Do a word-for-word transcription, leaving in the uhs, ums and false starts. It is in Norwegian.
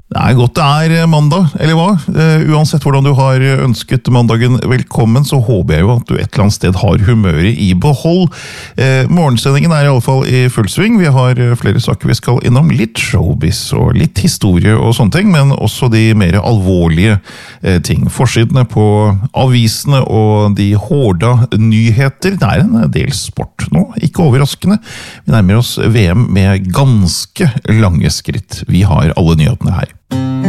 Det er godt det er mandag, eller hva? Uh, uansett hvordan du har ønsket mandagen velkommen, så håper jeg jo at du et eller annet sted har humøret i behold. Uh, morgensendingen er i alle fall i full sving. Vi har flere saker vi skal innom, litt showbiz og litt historie og sånne ting, men også de mer alvorlige uh, ting. Forsidene på avisene og de hårda nyheter. Det er en del sport nå, ikke overraskende. Vi nærmer oss V M med ganske lange skritt. Vi har alle nyhetene her.